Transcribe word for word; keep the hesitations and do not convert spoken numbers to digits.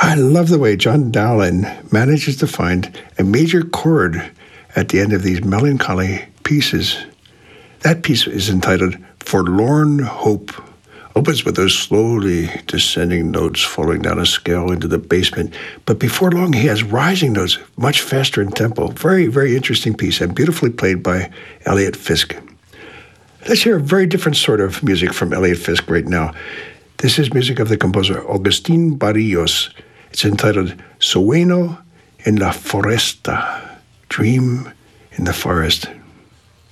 I love the way John Dowland manages to find a major chord at the end of these melancholy pieces. That piece is entitled Forlorn Hope. Opens with those slowly descending notes falling down a scale into the basement. But before long, he has rising notes, much faster in tempo. Very, very interesting piece and beautifully played by Elliot Fisk. Let's hear a very different sort of music from Elliot Fisk right now. This is music of the composer Agustin Barrios. It's entitled Sueño en la Foresta, Dream in the Forest.